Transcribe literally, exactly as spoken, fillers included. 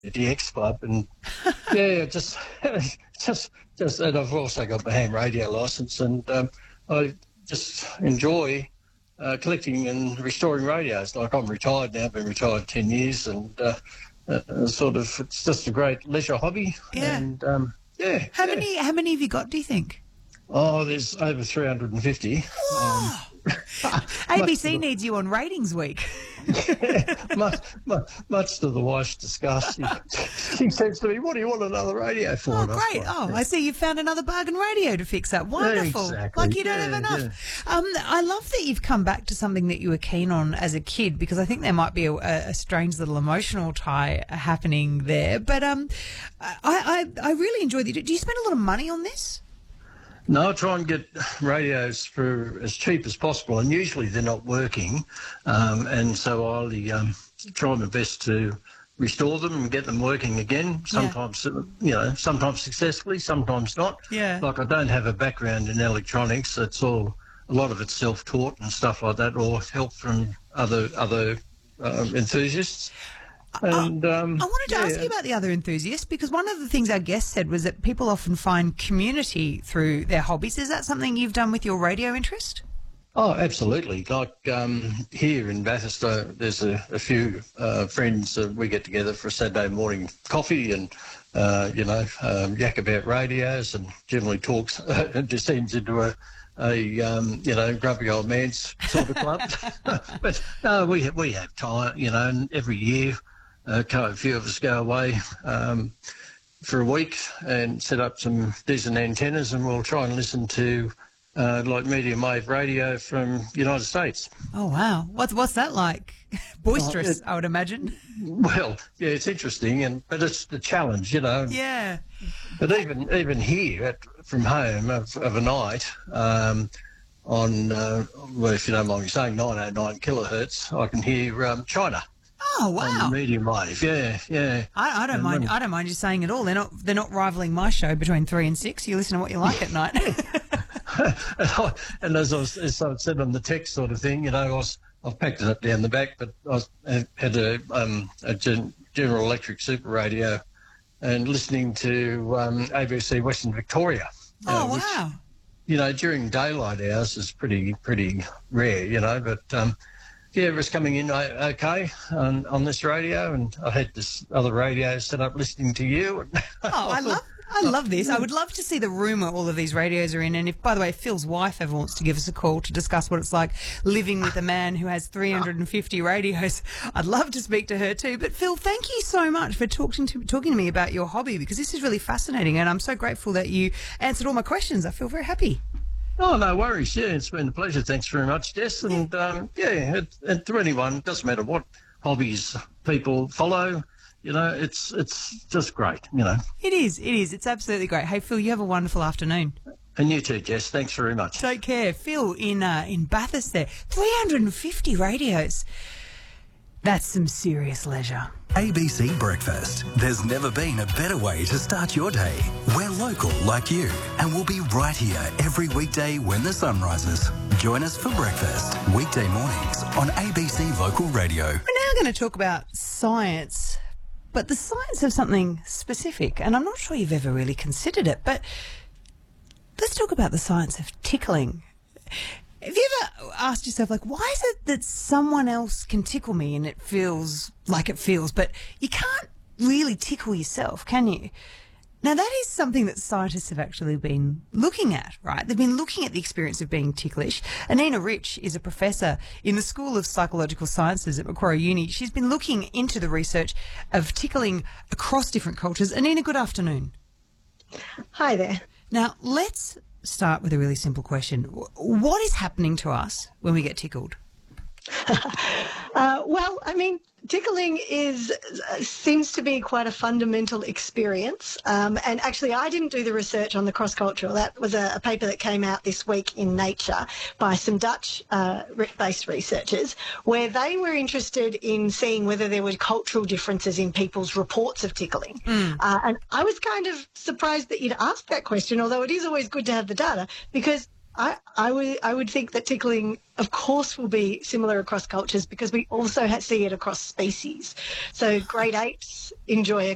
D X Club, and yeah, just, just, just, and I've also got my ham radio license, and um, I just enjoy uh, collecting and restoring radios. Like, I'm retired now, been retired ten years, and uh, uh, sort of, it's just a great leisure hobby. Yeah. And um, yeah. How yeah. many? How many have you got? Do you think? Oh, there's over three hundred fifty. Um, A B C needs you on ratings week. Yeah, much, much, much to the wife's disgust. She, she says to me, "What do you want another radio for?" Oh, And I was great. like, Oh, yeah. I see you've found another bargain radio to fix up. Wonderful. Exactly. Like you don't have Yeah, enough. Um, I love that you've come back to something that you were keen on as a kid, because I think there might be a, a strange little emotional tie happening there. But um, I, I, I really enjoy the. Do you spend a lot of money on this? No, I try and get radios for as cheap as possible, and usually they're not working, um, and so I'll um, try my best to restore them and get them working again. Sometimes, yeah. you know, sometimes successfully, sometimes not. Yeah. Like, I don't have a background in electronics. It's all, a lot of it's self-taught and stuff like that, or help from other other um, enthusiasts. And um, I wanted to yeah. ask you about the other enthusiasts, because one of the things our guest said was that people often find community through their hobbies. Is that something you've done with your radio interest? Oh, absolutely. Like um, here in Bathurst, uh, there's a, a few uh, friends that we get together for a Saturday morning coffee and, uh, you know, um, yak about radios, and generally talks, uh, it just seems into a, a um, you know, grumpy old man's sort of club. But no, we, we have time, you know, and every year uh, a few of us go away um, for a week and set up some decent antennas, and we'll try and listen to Uh, like medium wave radio from United States. Oh, wow. What's what's that like? Boisterous, Oh, it, I would imagine. Well, yeah, it's interesting, and but it's the challenge, you know. Yeah. But even even here at, from home of, of a night um, on, uh, well, if you don't mind me saying, nine oh nine kilohertz, I can hear um, China. Oh, wow. On the medium wave, yeah, yeah. I, I don't and mind. when, I don't mind you saying it all. They're not. They're not rivaling my show between three and six. You listen to what you like at night. And as I, was, as I said on the text sort of thing, you know, I was, I've packed it up down the back, but I was, I had a, um, a Gen, General Electric super radio and listening to um, A B C Western Victoria. Oh, uh, which, wow. You know, during daylight hours is pretty pretty rare, you know, but um, yeah, it was coming in okay on, on this radio, and I had this other radio set up listening to you. Oh, I love I love this. I would love to see the room where all of these radios are in. And if, by the way, Phil's wife ever wants to give us a call to discuss what it's like living with a man who has three hundred fifty radios, I'd love to speak to her too. But Phil, thank you so much for talking to talking to me about your hobby, because this is really fascinating, and I'm so grateful that you answered all my questions. I feel very happy. Oh, no worries. Yeah, it's been a pleasure. Thanks very much, Jess. And um, yeah, it, and to anyone, it doesn't matter what hobbies people follow. You know, it's it's just great, you know. It is, it is. It's absolutely great. Hey, Phil, you have a wonderful afternoon. And you too, Jess. Thanks very much. Take care. Phil in uh, in Bathurst there. three hundred fifty radios. That's some serious leisure. A B C Breakfast. There's never been a better way to start your day. We're local like you, and we'll be right here every weekday when the sun rises. Join us for breakfast, weekday mornings on A B C Local Radio. We're now going to talk about science, but the science of something specific, and I'm not sure you've ever really considered it, but let's talk about the science of tickling. Have you ever asked yourself, like, why is it that someone else can tickle me and it feels like it feels, but you can't really tickle yourself, can you? Now, that is something that scientists have actually been looking at, right? They've been looking at the experience of being ticklish. Anina Rich is a professor in the School of Psychological Sciences at Macquarie Uni. She's been looking into the research of tickling across different cultures. Anina, good afternoon. Hi there. Now, let's start with a really simple question. What is happening to us when we get tickled? uh, well, I mean, tickling is uh, seems to be quite a fundamental experience. Um, and actually, I didn't do the research on the cross-cultural. That was a, a paper that came out this week in Nature by some Dutch-based uh, researchers, where they were interested in seeing whether there were cultural differences in people's reports of tickling. Mm. Uh, and I was kind of surprised that you'd asked that question, although it is always good to have the data, because I, I would I would think that tickling, of course, will be similar across cultures, because we also ha- see it across species. So great apes enjoy a